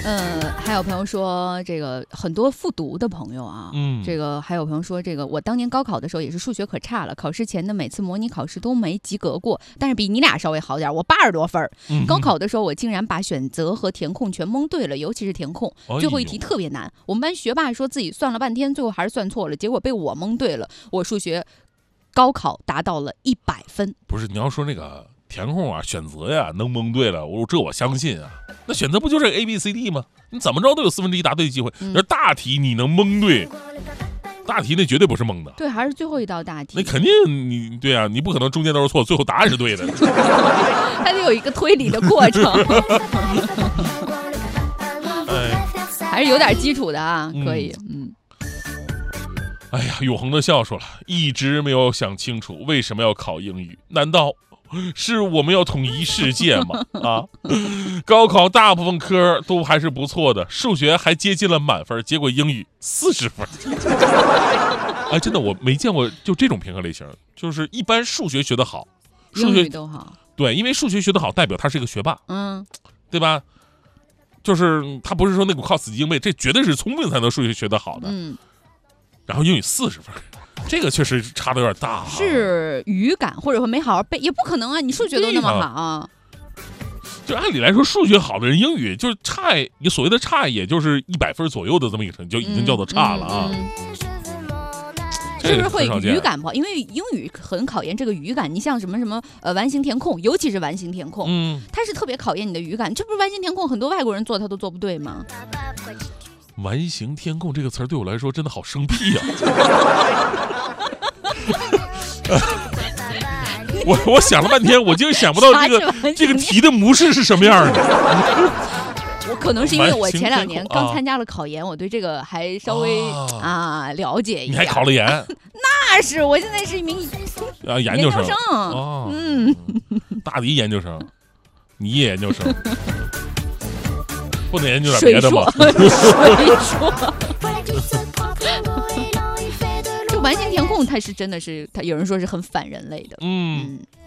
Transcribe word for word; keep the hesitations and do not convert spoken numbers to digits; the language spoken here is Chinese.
呃，还有朋友说，这个很多复读的朋友啊，嗯，这个还有朋友说，这个我当年高考的时候也是数学可差了，考试前的每次模拟考试都没及格过，但是比你俩稍微好点，我八十多分。嗯、高考的时候我竟然把选择和填空全蒙对了，尤其是填空，最后一题特别难。我们班学霸说自己算了半天，最后还是算错了，结果被我蒙对了，我数学高考达到了一百分。 不是，你要说那个填空啊，选择呀，能蒙对了，我这我相信啊。那选择不就是 A B C D 吗？你怎么着都有四分之一答对的机会。而、嗯、大题你能蒙对，大题那绝对不是蒙的。 对，还是最后一道大题。 那肯定你对啊，你不可能中间都是错，最后答案是对的。 它得有一个推理的过程。 哎， 还是有点基础的啊，可以，嗯。 哎呀，永恒的笑说了，一直没有想清楚为什么要考英语，难道是我们要统一世界吗？啊，高考大部分科都还是不错的，数学还接近了满分，结果英语四十分。哎，真的我没见过就这种评核类型，就是一般数学学得好，数学英语都好， 对，因为数学学得好代表他是一个学霸， 嗯， 对吧？就是他不是说那种靠死记硬背，这绝对是聪明才能数学学得好的。 嗯， 然后英语四十分。这个确实差的有点大、啊， 是语感或者说没好好背，也不可能啊！你数学都那么好、啊， 就按理来说，数学好的人英语就是差，你所谓的差，也就是一百分左右的这么一个成绩，就已经叫做差了啊。 嗯嗯嗯、是不是会语感不好？因为英语很考验这个语感。你像什么什么呃完形填空，尤其是完形填空，嗯，它是特别考验你的语感。这不是完形填空，很多外国人做他都做不对吗？ 完形填空这个词儿对我来说真的好生僻啊！我我想了半天，我竟然想不到这个这个题的模式是什么样的。 我可能是因为我前两年刚参加了考研，啊、我对这个还稍微 啊, 啊了解一下。 你还考了研？ 那是，我现在是一名啊研究生。 研究生哦、 嗯， 大迪研究生，你也研究生。不能研究点别的吗？ 水说，这完形填空它是真的是，它有人说是很反人类的。 嗯。嗯